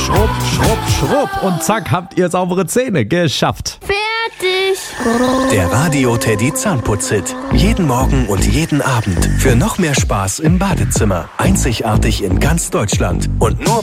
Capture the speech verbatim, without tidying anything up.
Schrupp, schrupp, schrupp. Und zack, habt ihr saubere Zähne geschafft. Fertig. Der Radio Teddy Zahnputzhit. Jeden Morgen und jeden Abend. Für noch mehr Spaß im Badezimmer. Einzigartig in ganz Deutschland. Und nur